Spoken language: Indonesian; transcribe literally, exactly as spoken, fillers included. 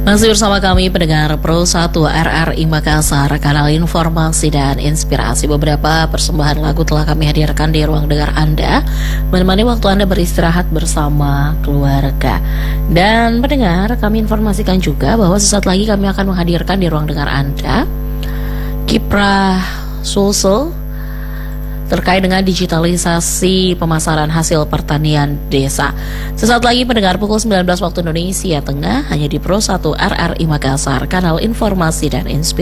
Masih bersama kami pendengar Pro satu R R I Makassar, kanal informasi dan inspirasi. Beberapa persembahan lagu telah kami hadirkan di ruang dengar Anda, menemani waktu Anda beristirahat bersama keluarga. Dan pendengar, kami informasikan juga bahwa sesaat lagi kami akan menghadirkan di ruang dengar Anda kiprah Sulsel terkait dengan digitalisasi pemasaran hasil pertanian desa. Sesaat lagi pendengar, pukul sembilan belas waktu Indonesia Tengah, hanya di Pro satu R R I Makassar, kanal informasi dan inspirasi.